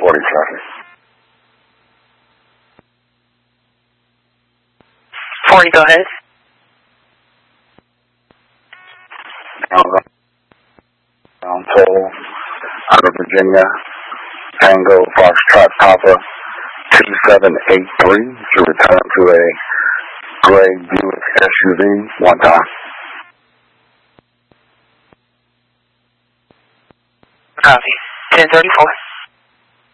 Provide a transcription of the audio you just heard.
40 traffic. 40, go ahead. Toll out of Virginia, Tango Foxtrot Papa 2783 to return to a gray Buick SUV one time. Copy. 1034.